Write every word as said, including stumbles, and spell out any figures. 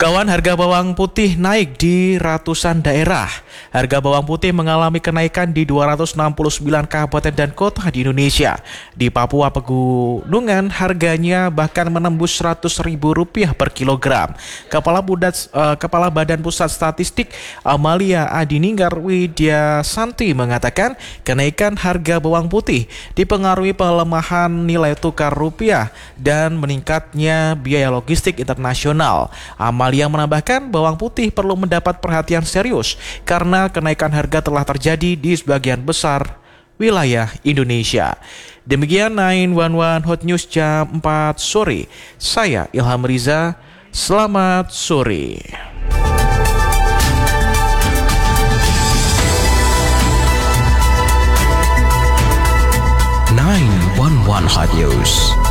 Kawan, harga bawang putih naik di ratusan daerah. Harga bawang putih mengalami kenaikan di dua ratus enam puluh sembilan kabupaten dan kota di Indonesia. Di Papua Pegunungan harganya bahkan menembus seratus ribu rupiah per kilogram. Kepala, Budat, uh, Kepala Badan Pusat Statistik Amalia Adininggar Widya Santi mengatakan kenaikan harga bawang putih dipengaruhi pelemahan nilai tukar rupiah dan meningkatnya biaya logistik internasional. Amalia yang menambahkan bahwang putih perlu mendapat perhatian serius karena kenaikan harga telah terjadi di sebagian besar wilayah Indonesia. Demikian sembilan satu satu Hot News jam empat sore. Saya Ilham Riza, selamat sore. sembilan satu satu Hot News.